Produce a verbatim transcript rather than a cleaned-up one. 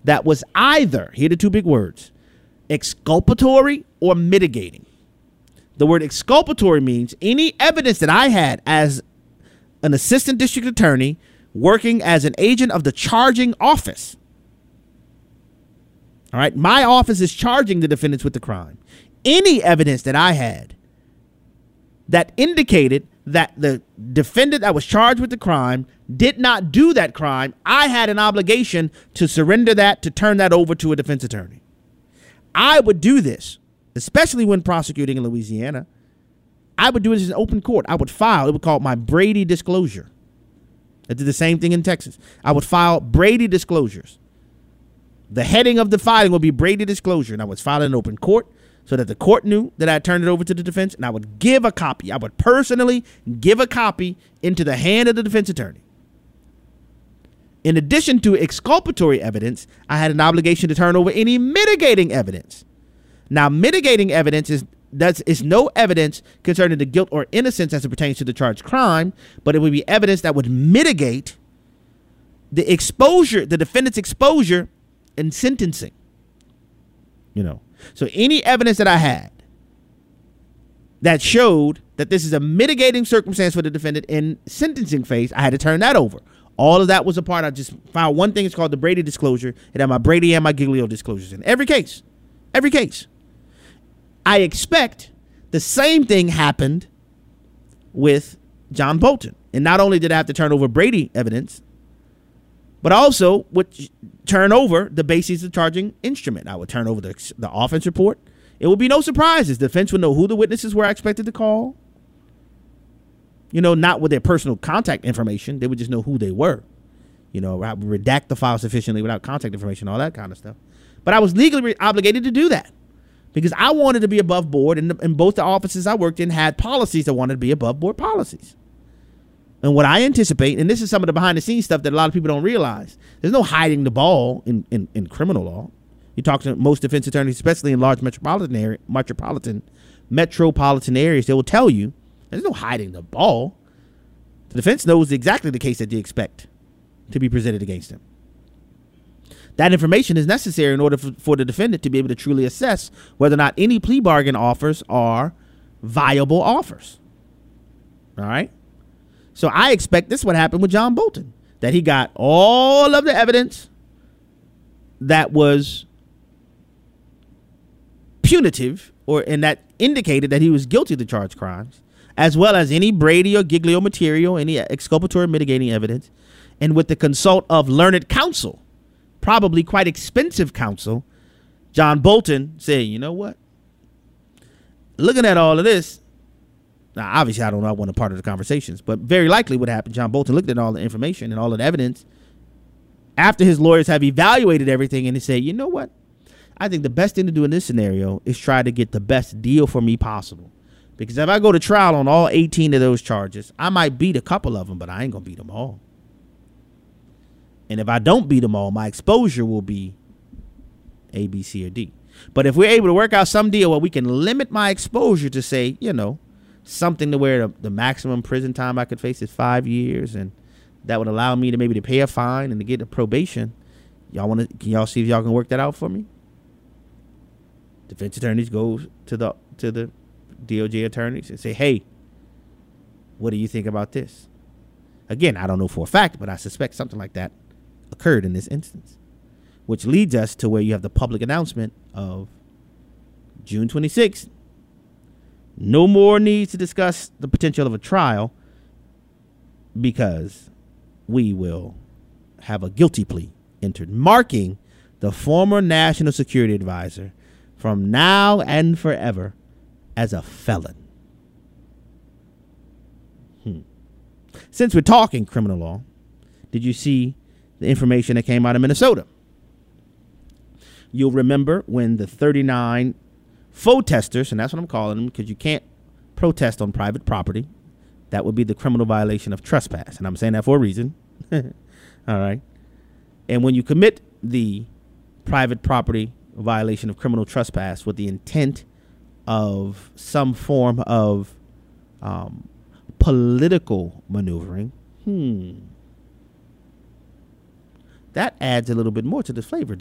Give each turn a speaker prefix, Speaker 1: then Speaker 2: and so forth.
Speaker 1: that was either, here are the two big words, exculpatory or mitigating. The word exculpatory means any evidence that I had as an assistant district attorney working as an agent of the charging office. All right. My office is charging the defendants with the crime. Any evidence that I had that indicated that the defendant that was charged with the crime did not do that crime, I had an obligation to surrender that, to turn that over to a defense attorney. I would do this, especially when prosecuting in Louisiana. I would do this in open court. I would file, it would call it my Brady disclosure. I did the same thing in Texas. I would file Brady disclosures. The heading of the filing would be Brady disclosure, and I would file it in open court so that the court knew that I turned it over to the defense, and I would give a copy. I would personally give a copy into the hand of the defense attorney. In addition to exculpatory evidence, I had an obligation to turn over any mitigating evidence. Now, mitigating evidence is that's is no evidence concerning the guilt or innocence as it pertains to the charged crime, but it would be evidence that would mitigate the exposure, the defendant's exposure in sentencing. You know, so any evidence that I had that showed that this is a mitigating circumstance for the defendant in sentencing phase, I had to turn that over. All of that was a part. I just found one thing. It's called the Brady disclosure. It had my Brady and my Giglio disclosures in every case. Every case. I expect the same thing happened with John Bolton. And not only did I have to turn over Brady evidence, but also would turn over the basis of charging instrument. I would turn over the, the offense report. It would be no surprises. The defense would know who the witnesses were I expected to call. You know, not with their personal contact information. They would just know who they were. You know, I would redact the file sufficiently without contact information, all that kind of stuff. But I was legally re- obligated to do that because I wanted to be above board, and, and both the offices I worked in had policies that wanted to be above board policies. And what I anticipate, and this is some of the behind the scenes stuff that a lot of people don't realize, there's no hiding the ball in, in, in criminal law. You talk to most defense attorneys, especially in large metropolitan area, metropolitan, metropolitan areas, they will tell you there's no hiding the ball. The defense knows exactly the case that they expect to be presented against them. That information is necessary in order for, for the defendant to be able to truly assess whether or not any plea bargain offers are viable offers. All right. So I expect this is what happened with John Bolton, that he got all of the evidence that was punitive or and that indicated that he was guilty of the charged crimes, as well as any Brady or Giglio material, any exculpatory mitigating evidence, and with the consult of learned counsel, probably quite expensive counsel, John Bolton said, you know what? Looking at all of this, now obviously I don't know, I wasn't a part of the conversations, but very likely what happened, John Bolton looked at all the information and all of the evidence after his lawyers have evaluated everything, and they say, you know what? I think the best thing to do in this scenario is try to get the best deal for me possible. Because if I go to trial on all eighteen of those charges, I might beat a couple of them, but I ain't going to beat them all. And if I don't beat them all, my exposure will be A, B, C, or D. But if we're able to work out some deal where we can limit my exposure to, say, you know, something to where the, the maximum prison time I could face is five years, and that would allow me to maybe to pay a fine and to get a probation, y'all want to, can y'all see if y'all can work that out for me? Defense attorneys go to the to the D O J attorneys and say, hey, what do you think about this? Again, I don't know for a fact, but I suspect something like that occurred in this instance, which leads us to where you have the public announcement of June twenty-sixth. No more needs to discuss the potential of a trial because we will have a guilty plea entered, marking the former national security advisor from now and forever as a felon. Hmm. Since we're talking criminal law, did you see the information that came out of Minnesota? You'll remember when the thirty-nine protesters, and that's what I'm calling them because you can't protest on private property. That would be the criminal violation of trespass. And I'm saying that for a reason. All right. And when you commit the private property violation of criminal trespass with the intent of some form of um, political maneuvering, hmm, that adds a little bit more to the flavor.